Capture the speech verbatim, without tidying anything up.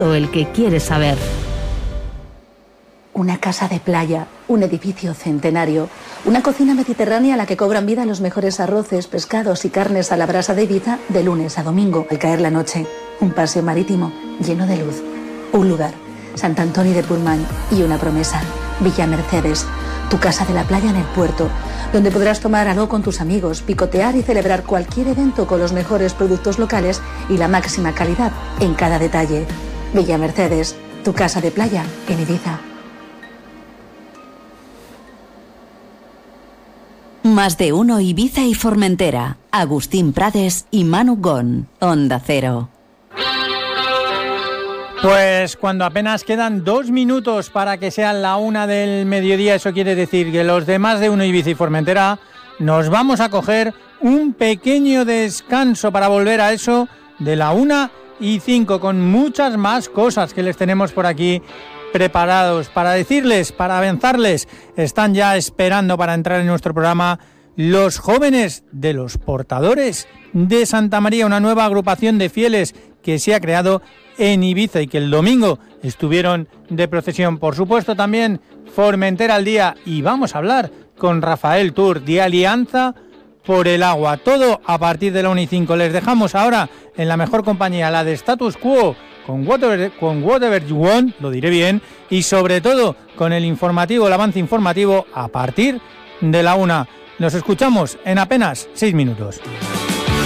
o el que quieres saber. Una casa de playa, un edificio centenario, una cocina mediterránea a la que cobran vida los mejores arroces, pescados y carnes a la brasa de Ibiza de lunes a domingo al caer la noche. Un paseo marítimo lleno de luz. Un lugar, Sant Antoni de Portmany, y una promesa, Villa Mercedes, tu casa de la playa en el puerto, donde podrás tomar algo con tus amigos, picotear y celebrar cualquier evento con los mejores productos locales y la máxima calidad en cada detalle. Villa Mercedes, tu casa de playa en Ibiza. Más de uno Ibiza y Formentera. Agustín Prades y Manu Gon. Onda Cero. Pues cuando apenas quedan dos minutos para que sean la una del mediodía, eso quiere decir que los de Más de uno Ibiza y Formentera nos vamos a coger un pequeño descanso para volver a eso de la una y cinco, con muchas más cosas que les tenemos por aquí preparados para decirles, para avanzarles. Están ya esperando para entrar en nuestro programa los jóvenes de los Portadores de Santa María, una nueva agrupación de fieles que se ha creado en Ibiza y que el domingo estuvieron de procesión. Por supuesto también Formentera al día, y vamos a hablar con Rafael Tour de Alianza por el Agua. Todo a partir de la una y cinco. Les dejamos ahora en la mejor compañía, la de Status Quo, con Whatever, con Whatever You Want, lo diré bien, y sobre todo con el informativo, el avance informativo a partir de la una. Nos escuchamos en apenas seis minutos.